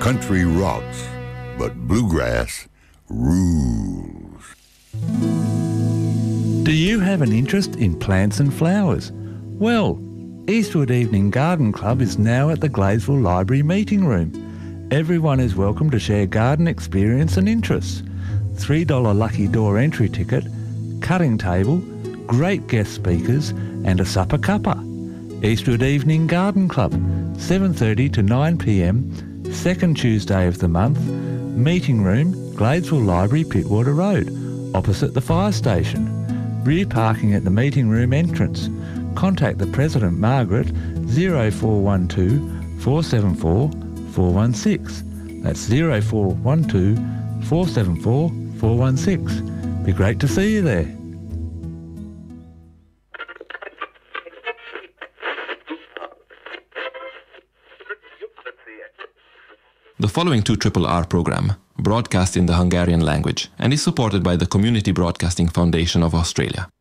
Country rocks, but bluegrass rules. Do you have an interest in plants and flowers? Well, Eastwood Evening Garden Club is now at the Gladesville Library meeting room. Everyone is welcome to share garden experience and interests. $3 lucky door entry ticket, cutting table, great guest speakers and a supper cuppa. Eastwood Evening Garden Club, 7:30 to 9 p.m, second Tuesday of the month. Meeting room, Gladesville Library, Pittwater Road, opposite the fire station. Rear parking at the meeting room entrance. Contact the President Margaret 0412 474 416. That's 0412 474 416. Be great to see you there. The following 2RRR program broadcast in the Hungarian language and is supported by the Community Broadcasting Foundation of Australia.